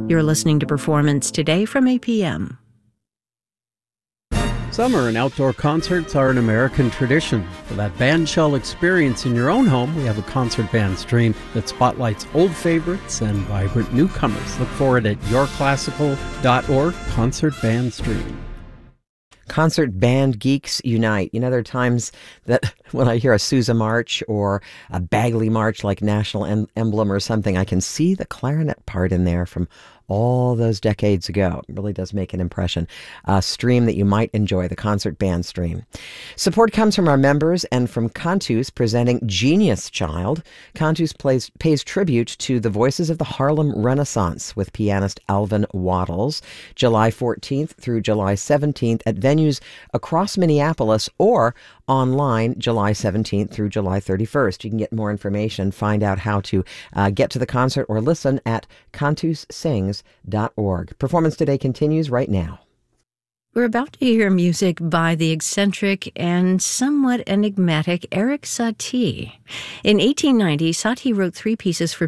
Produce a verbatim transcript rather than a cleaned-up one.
You're listening to Performance Today from A P M. Summer and outdoor concerts are an American tradition. For that bandshell experience in your own home, we have a concert band stream that spotlights old favorites and vibrant newcomers. Look for it at your classical dot org, Concert Band Stream. Concert band geeks unite. You know, there are times that when I hear a Sousa March or a Bagley March like National em- Emblem or something, I can see the clarinet part in there from all those decades ago. It really does make an impression. A stream that you might enjoy, the Concert Band Stream. Support comes from our members and from Cantus presenting Genius Child. Cantus plays, pays tribute to the voices of the Harlem Renaissance with pianist Alvin Waddles, July fourteenth through July seventeenth at venues across Minneapolis or online July seventeenth through July thirty-first. You can get more information, find out how to uh, get to the concert or listen at cantus sings dot org. Performance Today continues right now. We're about to hear music by the eccentric and somewhat enigmatic Erik Satie. In eighteen ninety, Satie wrote three pieces for